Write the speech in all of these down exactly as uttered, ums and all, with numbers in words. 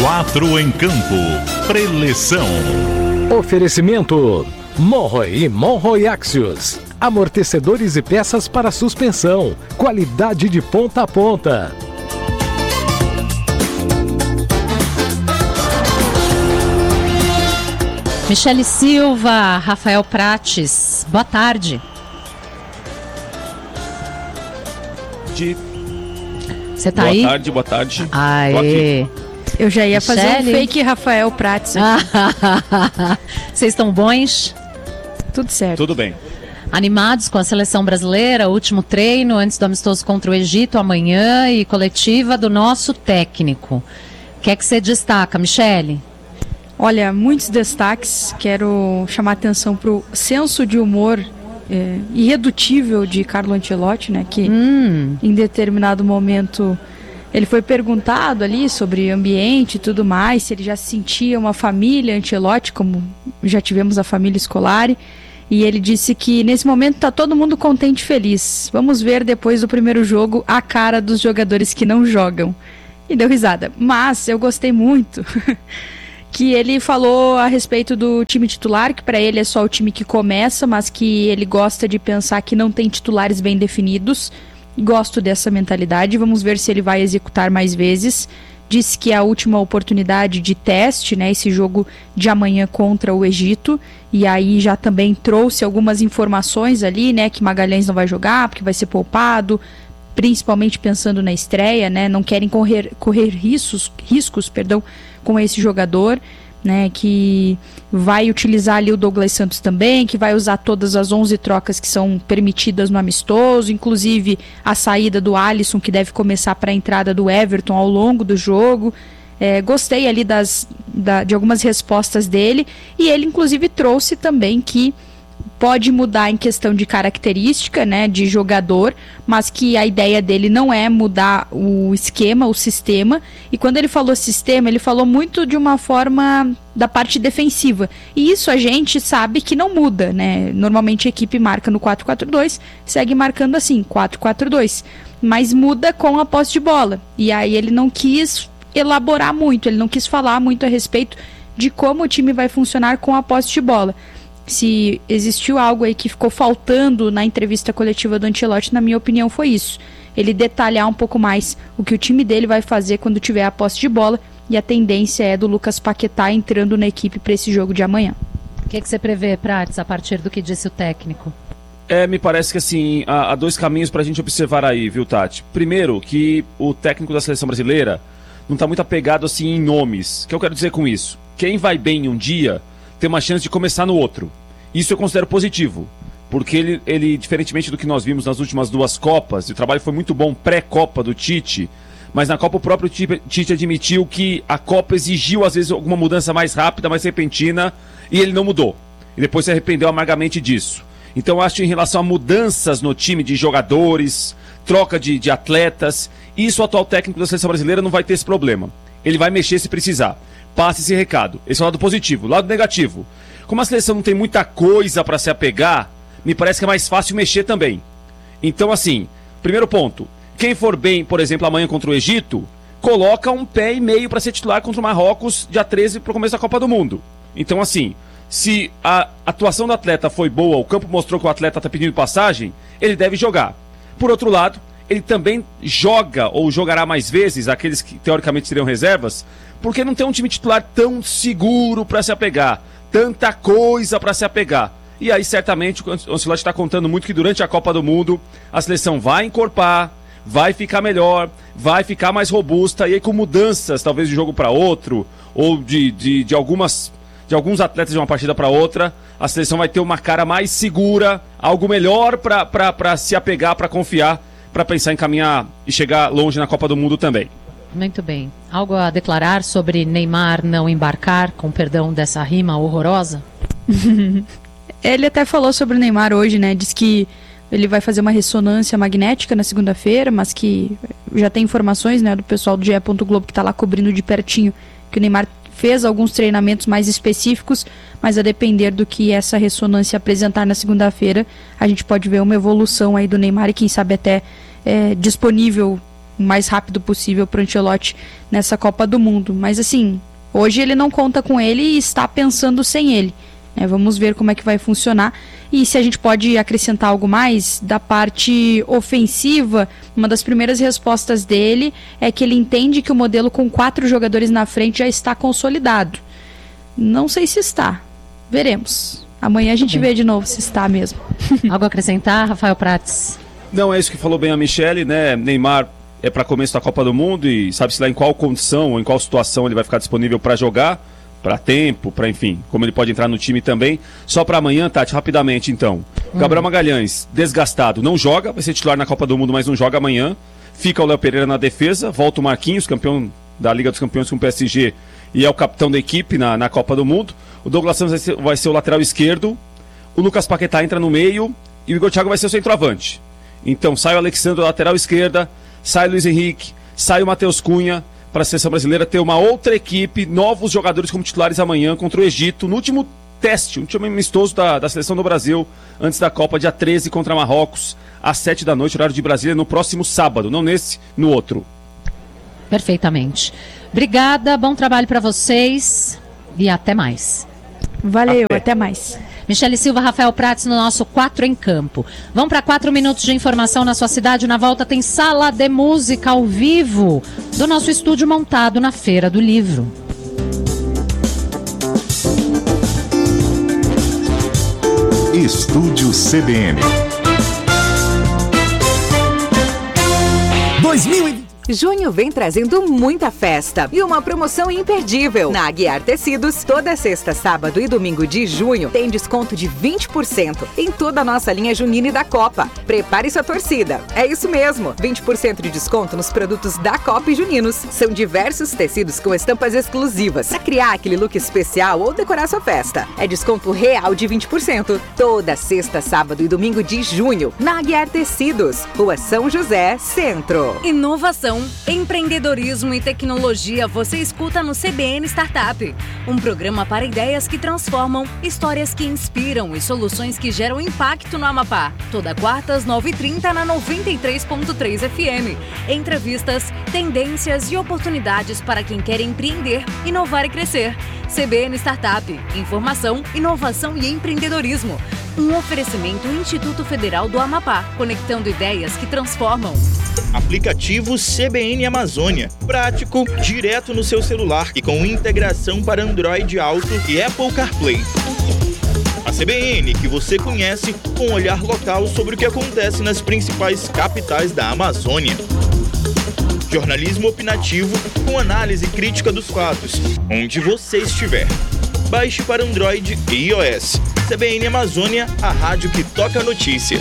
Quatro em campo. Preleção. Oferecimento Monroe e Monroe Axios. Amortecedores e peças para suspensão. Qualidade de ponta a ponta. Michele Silva, Rafael Prates, boa tarde. Você tá boa aí? Boa tarde, boa tarde. Aê. Eu já ia Michele. fazer um fake Rafael Prates aqui. Vocês estão bons? Tudo certo. Tudo bem. Animados com a seleção brasileira, último treino antes do amistoso contra o Egito amanhã e coletiva do nosso técnico. O que é que você destaca, Michele? Olha, muitos destaques. Quero chamar a atenção para o senso de humor é, irredutível de Carlo Ancelotti, né? Que hum. em determinado momento ele foi perguntado ali sobre ambiente e tudo mais, se ele já se sentia uma família Ancelotti, como já tivemos a família Scolari. E ele disse que nesse momento está todo mundo contente e feliz. Vamos ver depois do primeiro jogo a cara dos jogadores que não jogam. E deu risada. Mas eu gostei muito que ele falou a respeito do time titular, que para ele é só o time que começa, mas que ele gosta de pensar que não tem titulares bem definidos. Gosto dessa mentalidade. Vamos ver se ele vai executar mais vezes. Disse que é a última oportunidade de teste, né, esse jogo de amanhã contra o Egito, e aí já também trouxe algumas informações ali, né, que Magalhães não vai jogar, porque vai ser poupado, principalmente pensando na estreia, né, não querem correr, correr riscos, riscos perdão, com esse jogador, né, que vai utilizar ali o Douglas Santos também, que vai usar todas as onze trocas que são permitidas no amistoso, inclusive a saída do Alisson, que deve começar para a entrada do Everton ao longo do jogo. É, gostei ali das, da, de algumas respostas dele, e ele inclusive trouxe também que pode mudar em questão de característica, né, de jogador, mas que a ideia dele não é mudar o esquema, o sistema. E quando ele falou sistema, ele falou muito de uma forma da parte defensiva. E isso a gente sabe que não muda, né? Normalmente a equipe marca no quatro quatro dois, segue marcando assim, quatro quatro dois. Mas muda com a posse de bola. E aí ele não quis elaborar muito, ele não quis falar muito a respeito de como o time vai funcionar com a posse de bola. Se existiu algo aí que ficou faltando na entrevista coletiva do Ancelotti, na minha opinião, foi isso. Ele detalhar um pouco mais o que o time dele vai fazer quando tiver a posse de bola, e a tendência é do Lucas Paquetá entrando na equipe para esse jogo de amanhã. O que, que você prevê, Prates, a partir do que disse o técnico? É, me parece que assim, há, há dois caminhos para a gente observar aí, viu, Tati? Primeiro, que o técnico da seleção brasileira não está muito apegado assim em nomes. O que eu quero dizer com isso? Quem vai bem em um dia tem uma chance de começar no outro. Isso eu considero positivo, porque ele, ele, diferentemente do que nós vimos nas últimas duas Copas, o trabalho foi muito bom pré-Copa do Tite, mas na Copa o próprio Tite admitiu que a Copa exigiu às vezes alguma mudança mais rápida, mais repentina, e ele não mudou. E depois se arrependeu amargamente disso. Então eu acho que em relação a mudanças no time de jogadores, troca de, de atletas, isso o atual técnico da seleção brasileira não vai ter esse problema. Ele vai mexer se precisar. Passe esse recado. Esse é o lado positivo. Lado negativo. Como a seleção não tem muita coisa para se apegar, me parece que é mais fácil mexer também. Então, assim, primeiro ponto. Quem for bem, por exemplo, amanhã contra o Egito, coloca um pé e meio para ser titular contra o Marrocos, dia treze, para o começo da Copa do Mundo. Então, assim, se a atuação do atleta foi boa, o campo mostrou que o atleta está pedindo passagem, ele deve jogar. Por outro lado, ele também joga ou jogará mais vezes, aqueles que teoricamente seriam reservas, porque não tem um time titular tão seguro para se apegar, tanta coisa para se apegar. E aí certamente o Ancelotti está contando muito que durante a Copa do Mundo a seleção vai encorpar, vai ficar melhor, vai ficar mais robusta, e aí com mudanças talvez de jogo para outro, ou de, de, de, algumas, de alguns atletas de uma partida para outra, a seleção vai ter uma cara mais segura, algo melhor para se apegar, para confiar, para pensar em caminhar e chegar longe na Copa do Mundo também. Muito bem. Algo a declarar sobre Neymar não embarcar, com perdão dessa rima horrorosa? Ele até falou sobre o Neymar hoje, né? Diz que ele vai fazer uma ressonância magnética na segunda-feira, mas que já tem informações, né, do pessoal do G E. Globo que está lá cobrindo de pertinho, que o Neymar fez alguns treinamentos mais específicos, mas a depender do que essa ressonância apresentar na segunda-feira, a gente pode ver uma evolução aí do Neymar e quem sabe até é, disponível o mais rápido possível para o Ancelotti nessa Copa do Mundo. Mas assim, hoje ele não conta com ele e está pensando sem ele. É, vamos ver como é que vai funcionar e se a gente pode acrescentar algo mais da parte ofensiva. Uma das primeiras respostas dele é que ele entende que o modelo com quatro jogadores na frente já está consolidado. Não sei se está, veremos. Amanhã a gente vê de novo se está mesmo. Algo a acrescentar, Rafael Prates? Não, é isso que falou bem a Michele, né? Neymar é para começo da Copa do Mundo e sabe-se lá em qual condição ou em qual situação ele vai ficar disponível para jogar. Para tempo, para enfim, como ele pode entrar no time também. Só para amanhã, Tati, rapidamente então. Hum. Gabriel Magalhães, desgastado, não joga, vai ser titular na Copa do Mundo, mas não joga amanhã. Fica o Léo Pereira na defesa, volta o Marquinhos, campeão da Liga dos Campeões com o P S G e é o capitão da equipe na, na Copa do Mundo. O Douglas Santos vai ser, vai ser o lateral esquerdo, o Lucas Paquetá entra no meio e o Igor Thiago vai ser o centroavante. Então sai o Alexandre, lateral esquerda, sai o Luiz Henrique, sai o Matheus Cunha, para a seleção brasileira ter uma outra equipe, novos jogadores como titulares amanhã contra o Egito, no último teste, um último amistoso da, da seleção do Brasil, antes da Copa, dia treze contra Marrocos, às sete da noite, horário de Brasília, no próximo sábado, não nesse, no outro. Perfeitamente. Obrigada, bom trabalho para vocês e até mais. Valeu, até, até mais. Michele Silva, Rafael Prates no nosso quatro em Campo. Vamos para quatro minutos de informação na sua cidade. Na volta tem Sala de Música ao vivo do nosso estúdio montado na Feira do Livro. Estúdio C B N. dois mil e vinte Junho vem trazendo muita festa e uma promoção imperdível. Na Aguiar Tecidos, toda sexta, sábado e domingo de junho tem desconto de vinte por cento em toda a nossa linha junina e da Copa. Prepare sua torcida. É isso mesmo, vinte por cento de desconto nos produtos da Copa e juninos. São diversos tecidos com estampas exclusivas para criar aquele look especial ou decorar sua festa. É desconto real de vinte por cento toda sexta, sábado e domingo de junho na Aguiar Tecidos, Rua São José, Centro. Inovação, empreendedorismo e tecnologia você escuta no C B N Startup, um programa para ideias que transformam, histórias que inspiram e soluções que geram impacto no Amapá. Toda quarta às nove e trinta na noventa e três ponto três F M. Entrevistas, tendências e oportunidades para quem quer empreender, inovar e crescer. C B N Startup, informação, inovação e empreendedorismo. Um oferecimento Instituto Federal do Amapá, conectando ideias que transformam. Aplicativo C B N Amazônia. Prático, direto no seu celular e com integração para Android Auto e Apple CarPlay. A C B N que você conhece com um olhar local sobre o que acontece nas principais capitais da Amazônia. Jornalismo opinativo com análise crítica dos fatos, onde você estiver. Baixe para Android e iOS. C B N Amazônia, a rádio que toca a notícia.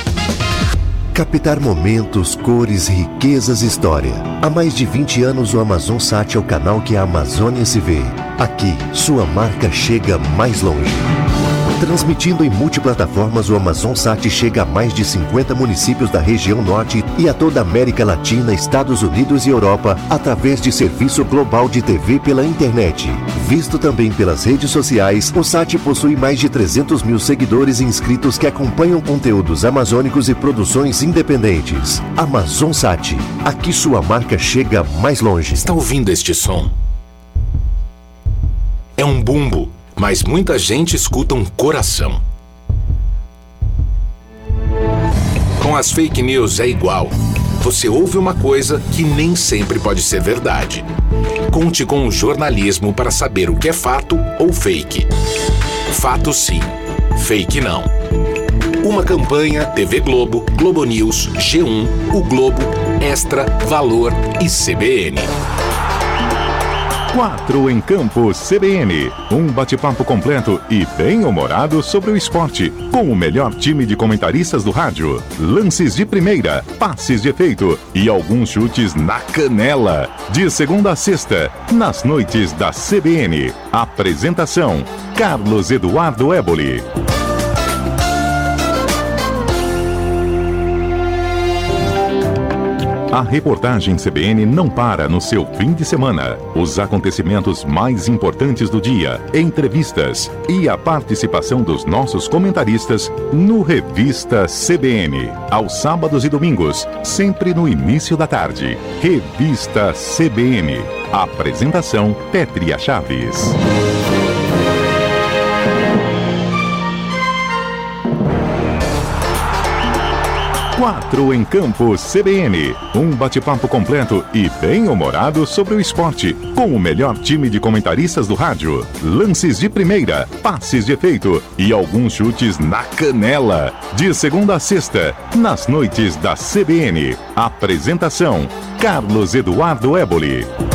Captar momentos, cores, riquezas e história. Há mais de vinte anos o AmazonSat é o canal que a Amazônia se vê. Aqui, sua marca chega mais longe. Transmitindo em multiplataformas, o AmazonSat chega a mais de cinquenta municípios da região norte e a toda a América Latina, Estados Unidos e Europa, através de serviço global de T V pela internet. Visto também pelas redes sociais, o Sat possui mais de trezentos mil seguidores e inscritos que acompanham conteúdos amazônicos e produções independentes. AmazonSat, aqui sua marca chega mais longe. Está ouvindo este som? É um bumbo. Mas muita gente escuta um coração. Com as fake news é igual. Você ouve uma coisa que nem sempre pode ser verdade. Conte com o jornalismo para saber o que é fato ou fake. Fato sim, fake não. Uma campanha T V Globo, Globo News, G um, O Globo, Extra, Valor e C B N. quatro em Campo C B N. Um bate-papo completo e bem-humorado sobre o esporte, com o melhor time de comentaristas do rádio. Lances de primeira, passes de efeito e alguns chutes na canela. De segunda a sexta, nas noites da C B N. Apresentação: Carlos Eduardo Éboli. A reportagem C B N não para no seu fim de semana. Os acontecimentos mais importantes do dia, entrevistas e a participação dos nossos comentaristas no Revista C B N. Aos sábados e domingos, sempre no início da tarde. Revista C B N. Apresentação Pétria Chaves. Quatro em Campo C B N. Um bate-papo completo e bem-humorado sobre o esporte, com o melhor time de comentaristas do rádio. Lances de primeira, passes de efeito e alguns chutes na canela. De segunda a sexta, nas noites da C B N. Apresentação: Carlos Eduardo Éboli.